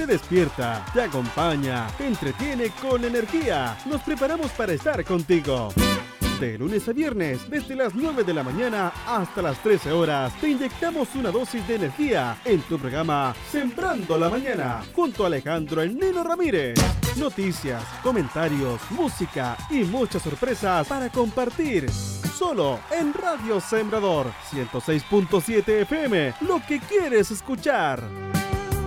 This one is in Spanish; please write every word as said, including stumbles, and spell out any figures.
despierta, te acompaña, te entretiene con energía. Nos preparamos para estar contigo. De lunes a viernes, desde las nueve de la mañana hasta las trece horas, te inyectamos una dosis de energía en tu programa Sembrando la Mañana, junto a Alejandro El Neno Ramírez. Noticias, comentarios, música y muchas sorpresas para compartir. Solo en Radio Sembrador ciento seis punto siete F M, lo que quieres escuchar.